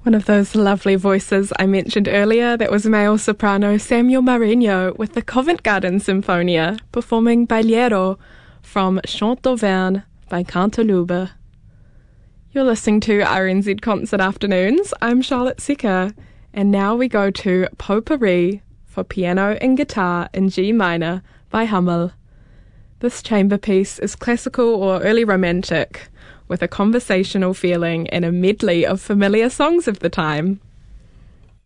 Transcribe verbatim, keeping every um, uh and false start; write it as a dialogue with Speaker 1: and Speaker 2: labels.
Speaker 1: One of those lovely voices I mentioned earlier, that was male soprano Samuel Marinho with the Covent Garden Symphonia performing Bagliero from Chant d'Auvergne by Cantaluba. You're listening to R N Z Concert Afternoons. I'm Charlotte Secker, and now we go to Potpourri for piano and guitar in G minor by Hummel. This chamber piece is classical or early romantic, with a conversational feeling and a medley of familiar songs of the time.